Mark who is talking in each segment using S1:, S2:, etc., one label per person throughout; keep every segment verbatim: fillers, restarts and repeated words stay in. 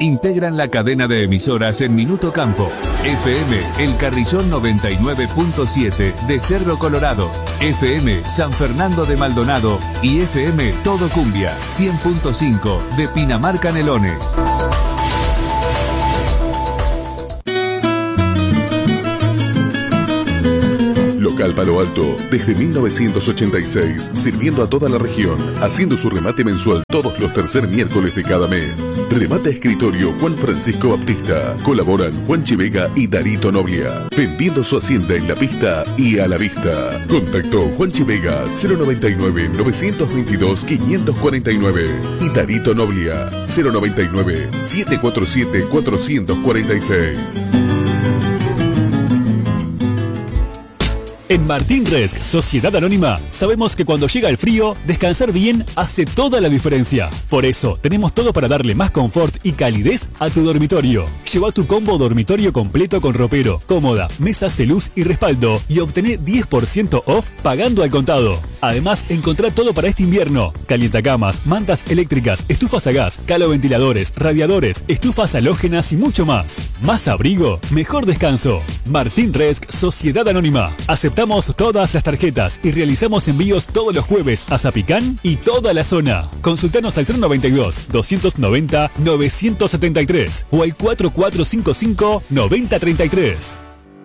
S1: integran la cadena de emisoras en Minuto Campo. F M El Carrizón noventa y nueve punto siete de Cerro Colorado, F M San Fernando de Maldonado y F M Todo Cumbia cien punto cinco de Pinamar Canelones.
S2: Local Palo Alto, desde mil novecientos ochenta y seis, sirviendo a toda la región, haciendo su remate mensual todos los tercer miércoles de cada mes. Remate escritorio Juan Francisco Baptista. Colaboran Juanchi Vega y Darito Noblia, vendiendo su hacienda en la pista y a la vista. Contactó Juanchi Vega cero noventa y nueve, novecientos veintidós, quinientos cuarenta y nueve y Darito Noblia cero noventa y nueve, setecientos cuarenta y siete, cuatrocientos cuarenta y seis.
S3: En Martín Resc, Sociedad Anónima, sabemos que cuando llega el frío, descansar bien hace toda la diferencia. Por eso, tenemos todo para darle más confort y calidez a tu dormitorio. Lleva tu combo dormitorio completo con ropero, cómoda, mesas de luz y respaldo y obtené diez por ciento off pagando al contado. Además, encontrá todo para este invierno. Calientacamas, mantas eléctricas, estufas a gas, caloventiladores, radiadores, estufas halógenas y mucho más. Más abrigo, mejor descanso. Martín Resc, Sociedad Anónima. Aceptamos todas las tarjetas y realizamos envíos todos los jueves a Zapicán y toda la zona. Consultanos al cero noventa y dos, doscientos noventa, novecientos setenta y tres o al cuatro cuatro cinco cinco, noventa treinta y tres.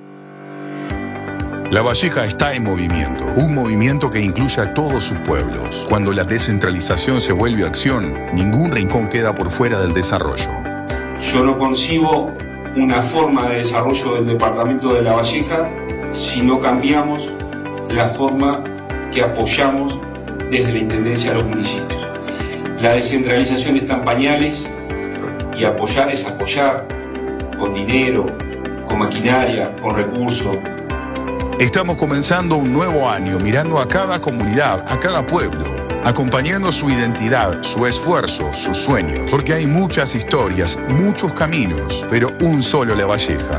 S4: La Valleja está en movimiento, un movimiento que incluye a todos sus pueblos. Cuando la descentralización se vuelve acción, ningún rincón queda por fuera del desarrollo.
S5: Yo no concibo una forma de desarrollo del departamento de La Valleja si no cambiamos la forma que apoyamos desde la Intendencia a los municipios. La descentralización está en pañales y apoyar es apoyar con dinero, con maquinaria, con recursos.
S4: Estamos comenzando un nuevo año mirando a cada comunidad, a cada pueblo, acompañando su identidad, su esfuerzo, sus sueños, porque hay muchas historias, muchos caminos, pero un solo La Valleja.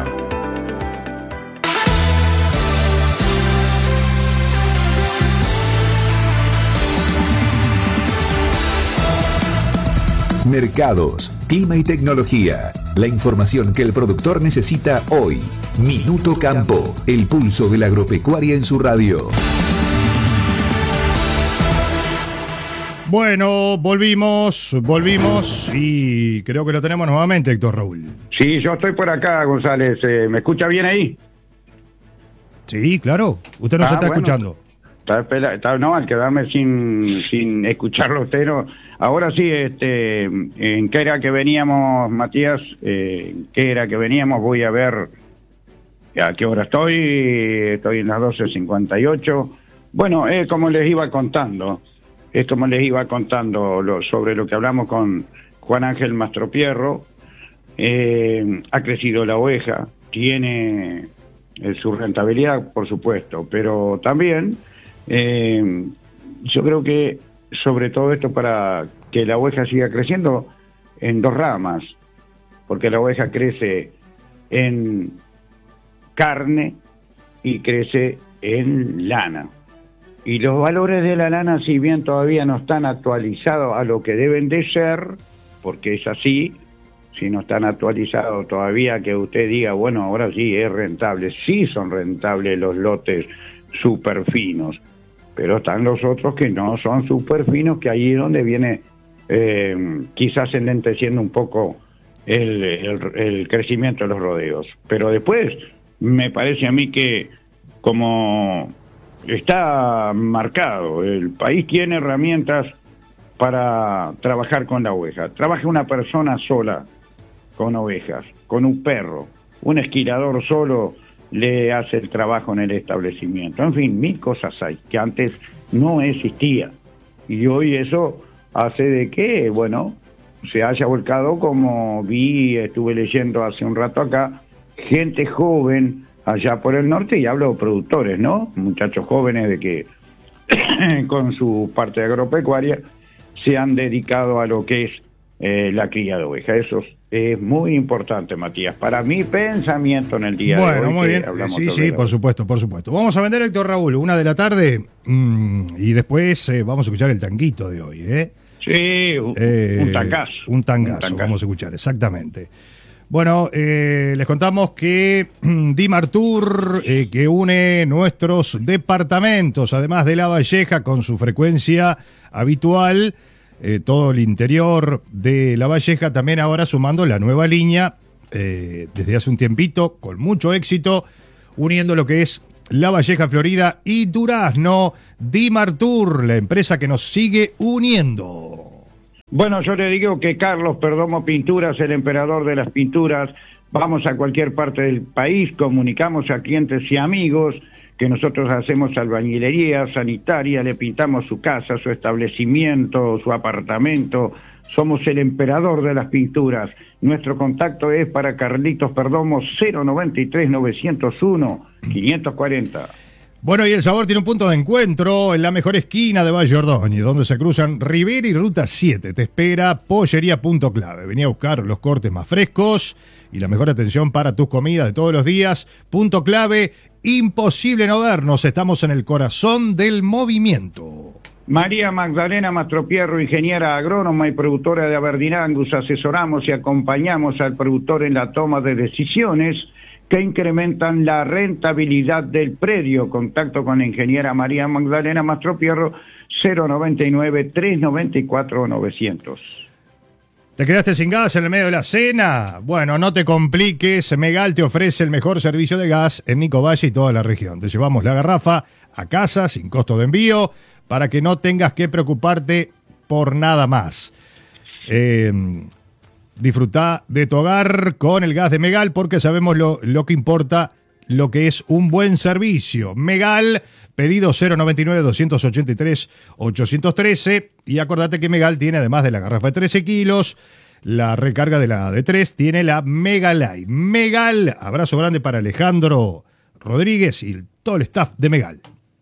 S1: Mercados, clima y tecnología. La información que el productor necesita hoy. Minuto Campo, el pulso de la agropecuaria en su radio.
S6: Bueno, volvimos, volvimos y creo que lo tenemos nuevamente, Héctor Raúl.
S7: Sí, yo estoy por acá, González. Eh, ¿Me escucha bien ahí?
S6: Sí, claro. Usted nos
S7: ah,
S6: está
S7: bueno.
S6: escuchando.
S7: Está, está, no, al quedarme sin, sin escucharlo usted, no. Ahora sí, este, ¿en qué era que veníamos, Matías? Eh, ¿En qué era que veníamos? Voy a ver a qué hora estoy. Estoy en las doce cincuenta y ocho. Bueno, es como les iba contando. Es como les iba contando lo, sobre lo que hablamos con Juan Ángel Mastropierro. Eh, ha crecido la oveja, tiene eh, su rentabilidad, por supuesto, pero también eh, yo creo que sobre todo esto para que la oveja siga creciendo en dos ramas, porque la oveja crece en carne y crece en lana. Y los valores de la lana, si bien todavía no están actualizados a lo que deben de ser, porque es así, si no están actualizados todavía que usted diga, bueno, ahora sí es rentable, sí son rentables los lotes súper finos, pero están los otros que no son súper finos, que ahí es donde viene eh, quizás enlenteciendo un poco el, el, el crecimiento de los rodeos. Pero después, me parece a mí que como está marcado, el país tiene herramientas para trabajar con la oveja. Trabaja una persona sola con ovejas, con un perro, un esquilador solo le hace el trabajo en el establecimiento. En fin, mil cosas hay que antes no existía. Y hoy eso hace de que, bueno, se haya volcado, como vi, estuve leyendo hace un rato acá, gente joven allá por el norte, y hablo de productores, ¿no? Muchachos jóvenes de que con su parte agropecuaria se han dedicado a lo que es eh, la cría de oveja. Eso es muy importante, Matías, para mi pensamiento en el día
S6: bueno,
S7: de hoy.
S6: Bueno, muy bien. Sí, sí, por supuesto, por supuesto. Vamos a vender, Héctor Raúl, una de la tarde, mmm, y después eh, vamos a escuchar el tanguito de hoy, ¿eh?
S7: Sí, un,
S6: Eh,
S7: un tangazo.
S6: Un tangazo,
S7: Un tangazo.
S6: vamos a escuchar, exactamente. Bueno, eh, les contamos que Dimartur, eh, que une nuestros departamentos, además de La Valleja, con su frecuencia habitual, eh, todo el interior de La Valleja, también ahora sumando la nueva línea, eh, desde hace un tiempito, con mucho éxito, uniendo lo que es La Valleja, Florida y Durazno. Dimartur, la empresa que nos sigue uniendo.
S7: Bueno, yo le digo que Carlos Perdomo Pinturas, el emperador de las pinturas, vamos a cualquier parte del país, comunicamos a clientes y amigos que nosotros hacemos albañilería sanitaria, le pintamos su casa, su establecimiento, su apartamento, somos el emperador de las pinturas. Nuestro contacto es para Carlitos Perdomo cero noventa y tres novecientos uno quinientos cuarenta.
S6: Bueno, y el sabor tiene un punto de encuentro en la mejor esquina de Valle Ordóñez, donde se cruzan Rivera y Ruta siete. Te espera Pollería Punto Clave. Vení a buscar los cortes más frescos y la mejor atención para tus comidas de todos los días. Punto Clave, imposible no vernos. Estamos en el corazón del movimiento.
S7: María Magdalena Mastropierro, ingeniera agrónoma y productora de Aberdeen Angus. Asesoramos y acompañamos al productor en la toma de decisiones que incrementan la rentabilidad del predio. Contacto con la ingeniera María Magdalena Mastropierro, cero noventa y nueve, tres noventa y cuatro, novecientos.
S6: ¿Te quedaste sin gas en el medio de la cena? Bueno, no te compliques. Megal te ofrece el mejor servicio de gas en Nico Valle y toda la región. Te llevamos la garrafa a casa sin costo de envío para que no tengas que preocuparte por nada más. Eh... Disfrutá de tu hogar con el gas de Megal porque sabemos lo, lo que importa, lo que es un buen servicio. Megal, pedido cero noventa y nueve, doscientos ochenta y tres, ochocientos trece. Y acordate que Megal tiene, además de la garrafa de trece kilos, la recarga de la de tres, tiene la Megalite. Megal, abrazo grande para Alejandro Rodríguez y todo el staff de Megal.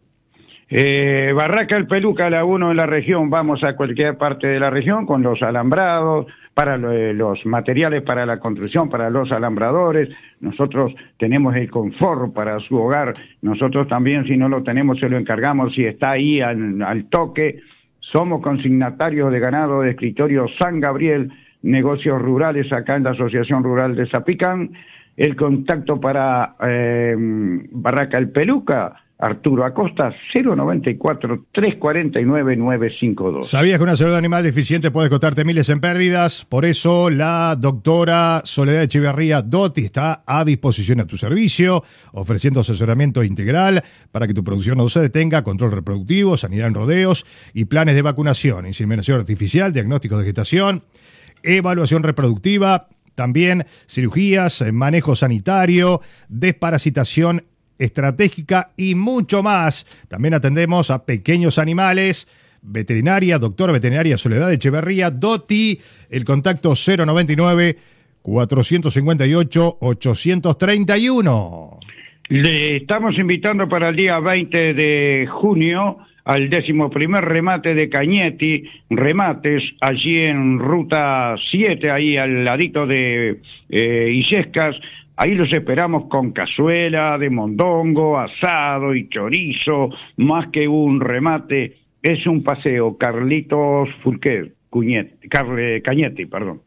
S7: Eh, Barraca El Peluca, la uno en la región. Vamos a cualquier parte de la región con los alambrados, para los materiales para la construcción, para los alambradores. Nosotros tenemos el confort para su hogar. Nosotros también, si no lo tenemos, se lo encargamos. Si está ahí al, al toque, somos consignatarios de ganado de escritorio San Gabriel, negocios rurales acá en la Asociación Rural de Zapicán. El contacto para eh, Barraca El Peluca, Arturo Acosta, cero noventa y cuatro, tres cuarenta y nueve, nueve cincuenta y dos.
S6: ¿Sabías que una salud animal deficiente puede costarte miles en pérdidas? Por eso la doctora Soledad Echeverría Dotti está a disposición a tu servicio, ofreciendo asesoramiento integral para que tu producción no se detenga, control reproductivo, sanidad en rodeos y planes de vacunación, inseminación artificial, diagnóstico de gestación, evaluación reproductiva, también cirugías, manejo sanitario, desparasitación estratégica y mucho más. También atendemos a pequeños animales. Veterinaria, doctora veterinaria Soledad Echeverría Dotti. El contacto cero noventa y nueve, cuatrocientos cincuenta y ocho, ochocientos treinta y uno.
S7: Le estamos invitando para el día veinte de junio al décimo primer remate de Cañetti, remates allí en Ruta siete, ahí al ladito de eh, Illescas. Ahí los esperamos con cazuela de mondongo, asado y chorizo, más que un remate, es un paseo. Carlitos Fulquet, Cuñet, Carle, Cañetti, perdón.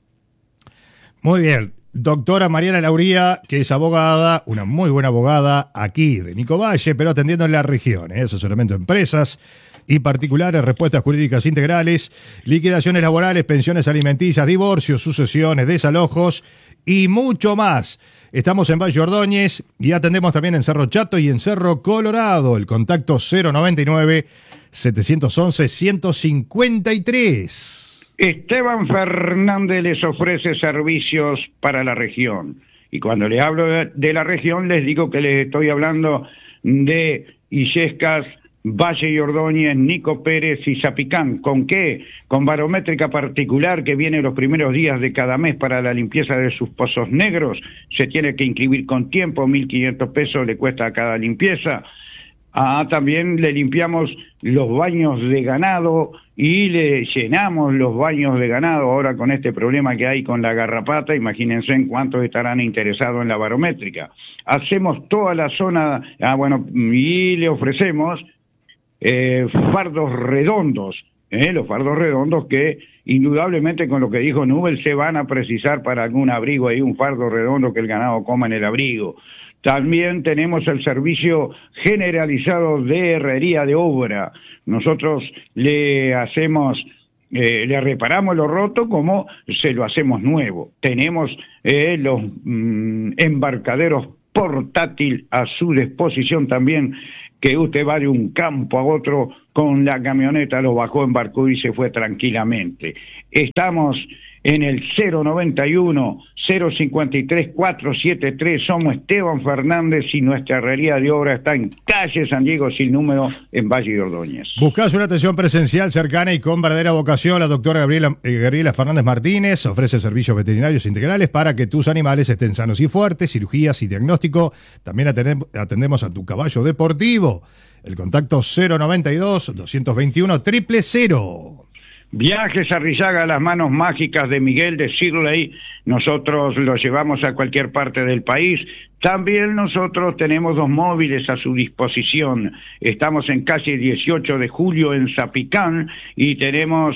S6: Muy bien. Doctora Mariana Lauría, que es abogada, una muy buena abogada aquí de Nico Valle, pero atendiendo en la región, ¿eh? Asesoramiento de empresas y particulares, respuestas jurídicas integrales, liquidaciones laborales, pensiones alimenticias, divorcios, sucesiones, desalojos y mucho más. Estamos en Valle Ordóñez y atendemos también en Cerro Chato y en Cerro Colorado. El contacto cero noventa y nueve, setecientos once, ciento cincuenta y tres.
S7: Esteban Fernández les ofrece servicios para la región. Y cuando le hablo de la región, les digo que les estoy hablando de Illescas, Valle y Ordóñez, Nico Pérez y Zapicán. ¿Con qué? Con barométrica particular que viene los primeros días de cada mes para la limpieza de sus pozos negros. Se tiene que inscribir con tiempo, mil quinientos pesos le cuesta a cada limpieza. Ah, también le limpiamos los baños de ganado y le llenamos los baños de ganado. Ahora con este problema que hay con la garrapata, imagínense en cuántos estarán interesados en la barométrica. Hacemos toda la zona, ah, bueno, y le ofrecemos Eh, fardos redondos ¿eh? Los fardos redondos que indudablemente con lo que dijo Nubel se van a precisar para algún abrigo, ahí un fardo redondo que el ganado coma en el abrigo. También tenemos el servicio generalizado de herrería de obra. Nosotros le hacemos, eh, le reparamos lo roto como se lo hacemos nuevo. Tenemos eh, los mm, embarcaderos portátil a su disposición también, que usted va de un campo a otro con la camioneta, lo bajó, embarcó y se fue tranquilamente. Estamos en el cero noventa y uno, cero cincuenta y tres, cuatrocientos setenta y tres, somos Esteban Fernández y nuestra herrería de obra está en calle San Diego sin número en Valle de Ordóñez.
S6: Buscás una atención presencial cercana y con verdadera vocación. La doctora Gabriela, eh, Gabriela Fernández Martínez ofrece servicios veterinarios integrales para que tus animales estén sanos y fuertes, cirugías y diagnóstico. También atendem- atendemos a tu caballo deportivo. El contacto cero noventa y dos, doscientos veintiuno, triple cero.
S7: Viajes Arrillaga, las manos mágicas de Miguel de Shirley, nosotros los llevamos a cualquier parte del país. También nosotros tenemos dos móviles a su disposición. Estamos en calle dieciocho de julio en Zapicán y tenemos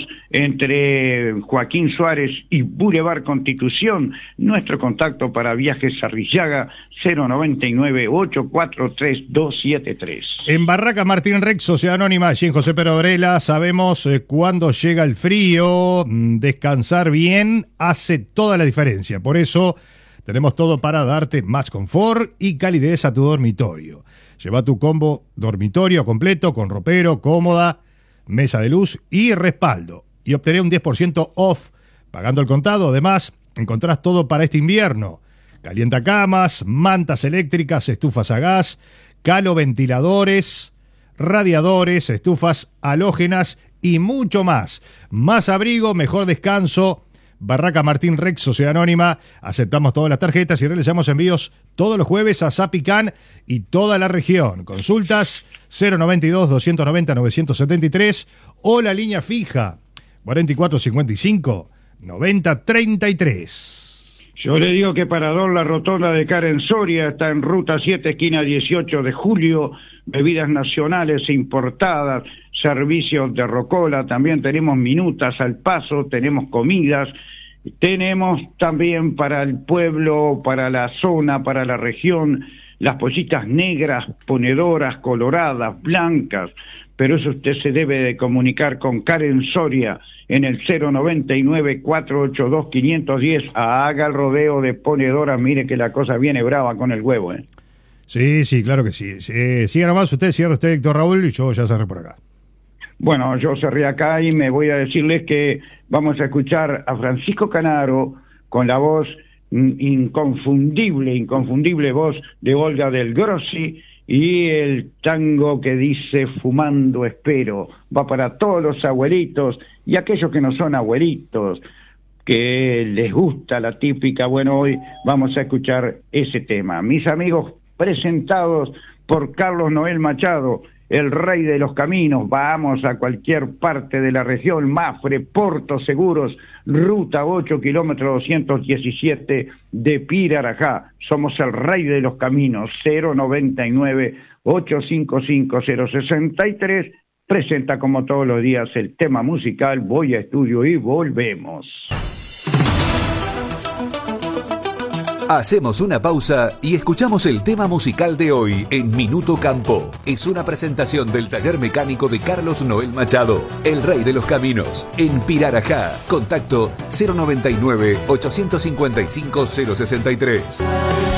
S7: entre Joaquín Suárez y Boulevard Constitución nuestro contacto para Viajes Arrillaga cero noventa y nueve, ocho cuatro tres, dos siete tres.
S6: En Barraca Martín Rex, Sociedad Anónima, allí en José Pedro Varela, sabemos eh, cuándo llega el frío, descansar bien hace toda la diferencia. Por eso tenemos todo para darte más confort y calidez a tu dormitorio. Lleva tu combo dormitorio completo con ropero, cómoda, mesa de luz y respaldo. Y obtener un diez por ciento off pagando el contado. Además, encontrás todo para este invierno. Calientacamas, mantas eléctricas, estufas a gas, caloventiladores, radiadores, estufas halógenas y mucho más. Más abrigo, mejor descanso. Barraca Martín Rex, Sociedad Anónima, aceptamos todas las tarjetas y realizamos envíos todos los jueves a Zapicán y toda la región. Consultas cero noventa y dos, doscientos noventa, novecientos setenta y tres o la línea fija cuarenta y cuatro cincuenta y cinco, noventa treinta y tres.
S7: Yo le digo que Parador La Rotonda de Karen Soria está en ruta siete, esquina dieciocho de julio, bebidas nacionales e importadas, servicios de rocola, también tenemos minutas al paso, tenemos comidas, tenemos también para el pueblo, para la zona, para la región, las pollitas negras, ponedoras, coloradas, blancas, pero eso usted se debe de comunicar con Karen Soria en el cero noventa y nueve, cuatrocientos ochenta y dos, quinientos diez, haga el rodeo de ponedoras, mire que la cosa viene brava con el huevo, ¿eh?
S6: Sí, sí, claro que sí. sí siga nomás usted, cierra usted, Héctor Raúl, y yo ya cerré por acá.
S7: Bueno, yo cerré acá y me voy a decirles que vamos a escuchar a Francisco Canaro con la voz inconfundible, inconfundible voz de Olga del Grossi y el tango que dice Fumando Espero. Va para todos los abuelitos y aquellos que no son abuelitos, que les gusta la típica. Bueno, hoy vamos a escuchar ese tema. Mis amigos, presentados por Carlos Noel Machado, el rey de los caminos. Vamos a cualquier parte de la región, Mafre, Porto Seguros, ruta ocho, kilómetro doscientos diecisiete de Pirarajá. Somos el rey de los caminos, cero noventa y nueve, ochocientos cincuenta y cinco, cero sesenta y tres. Presenta como todos los días el tema musical. Voy a estudio y volvemos.
S1: Hacemos una pausa y escuchamos el tema musical de hoy en Minuto Campo. Es una presentación del taller mecánico de Carlos Noel Machado, el rey de los caminos, en Pirarajá. Contacto cero noventa y nueve, ochocientos cincuenta y cinco, cero sesenta y tres.